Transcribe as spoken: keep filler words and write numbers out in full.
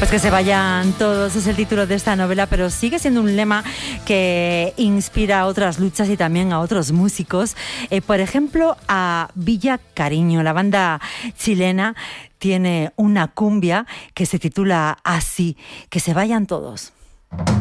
Pues que se vayan todos, es el título de esta novela, pero sigue siendo un lema que inspira a otras luchas y también a otros músicos. Eh, por ejemplo, a Villa Cariño, la banda chilena, tiene una cumbia que se titula así, que se vayan todos.